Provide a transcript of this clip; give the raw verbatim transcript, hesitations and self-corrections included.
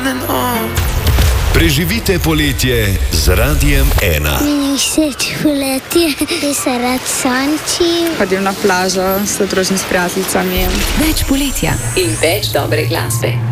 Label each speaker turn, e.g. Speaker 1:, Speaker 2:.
Speaker 1: Preživite poletje z Radiem ena.
Speaker 2: Meni všeč poletje, ker se rad sonči.
Speaker 3: Hodim na plažo, se družim s prijateljicami.
Speaker 4: Več poletja in več dobre glasbe.